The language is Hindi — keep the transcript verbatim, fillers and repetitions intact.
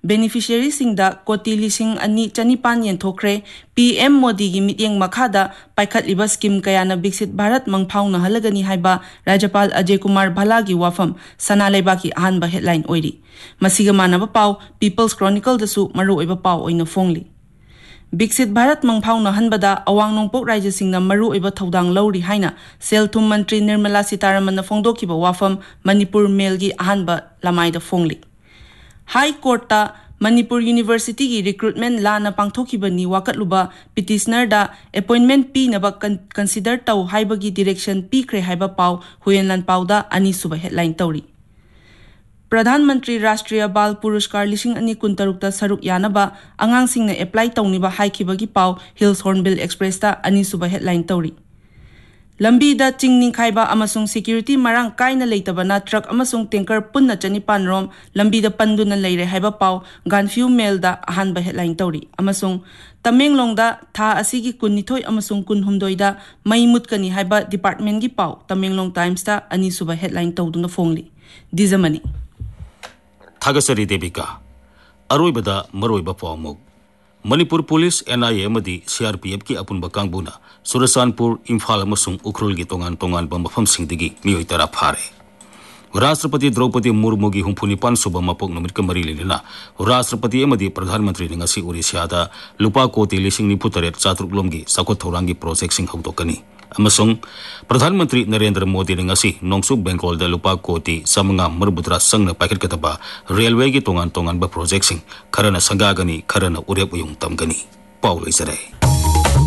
बेनिफिशियरी सिंगदा कोटी लिसिंग अनि चनिपान येंथोखरे पी एम मोदी की मिटिंग मखादा पाइखतलिबा स्कीम कयाना विकसित भारत मंगफाउना हलगनी हाइबा राज्यपाल अजय कुमार भल्ला की वाफम सना लेबा की अहानबा हेडलाइन ओइरी मसिगा मानबा पाव पीपल्स क्रॉनिकल दसु मरु ओइबा पाव ओइना फोंगली विकसित भारत मंगफाउना हनबदा अवांग नोंपोक राज्य सिंगना मरु ओइबा थौदांग लौरी हाइना सेल थुम मंत्री निर्मला सीतारमन फोंदोखिबा वाफम मणिपुर मेल की अहानबा लमाइदा फोंगली हाई कोर्ट मणिपुर यूनिवर्सिटी की रिक्रूटमेंट लाना पांथोखिबनी वाकतलुबा पिटिशनर दा अपॉइंटमेंट पीनबा कंसीडर तौ हाइबगी डायरेक्शन पीख्रे हाइबा पाव हुयनलन पावदा अनीसुबा हेडलाइन तौरी प्रधानमंत्री राष्ट्रीय बाल पुरस्कार लिसिंग अनि कुंतरुक्ता सरुक यानबा अंगांसिंगना एप्लाई तौनिबा हाइखिबगी पाव हिल्स हॉर्नबिल एक्सप्रेस दा अनीसुबा हेडलाइन तौरी लंबीदा चिंग निखाइबा अमसुंग सिक्योरिटी मरांग काइना लेतबना ट्रक अमसुंग टैंकर पुन्ना चनिपान रोम लंबीदा पंदुना लेरे हाइबा पाव गानफ्यू मेलदा अहानबा हेडलाइन तौरी अमसुंग तमेंगलोंगदा था असिगी कुन्निथोय अमसुंग कुनहुमदोइदा मई मुतकनी हाइबा डिपार्टमेंट की पाव तमेंगलोंग टाइम्स दा अनीसुबा headline तौदुना फोंगली दिजमनी थागसरी Devika अरोइबदा मरोइबा पावमुग Manipur police N आई ए सी आर पी एफ की अपुनबा कांगबुना सुरसानपुर इम्फाल अमसुंग उखरुल की तोंगान तोंगान मफम सिंगदगी मियोय तरा फारे राष्ट्रपति द्रौपदी मुर्मू की हुंफुनिपान सुब मपोक नुमित मरी लेना राष्ट्रपति एमदी प्रधानमंत्री ने ngasi ओडिशा लुपा कोटी लिसिंग निफु तरेट चातुकलोम की साखोत थौरांग की प्रोजेक्ट सिंग हौदोकनी अमसुंग प्रधानमंत्री नरेंद्र मोदी ने ngasi नोंगसु बेंगोल दा लुपा कोटी समंगा मरबुद्रा संग पाइखतकतबा रेलवे की तोंगान तोंगान बा प्रोजेक्ट सिंग खरना संगागनी खरना उरेप उयुंग तमगनी पाउ लैसरे।